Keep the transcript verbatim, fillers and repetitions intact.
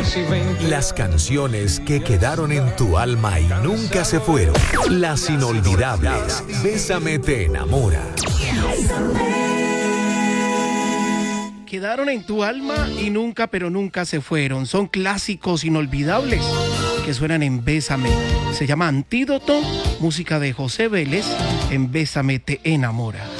casi veinte. Las canciones que quedaron en tu alma y nunca se fueron. Las inolvidables. Bésame te enamora. Quedaron en tu alma y nunca, pero nunca se fueron. Son clásicos inolvidables que suenan en Bésame. Se llama Antídoto, música de José Vélez, en Bésame te enamora.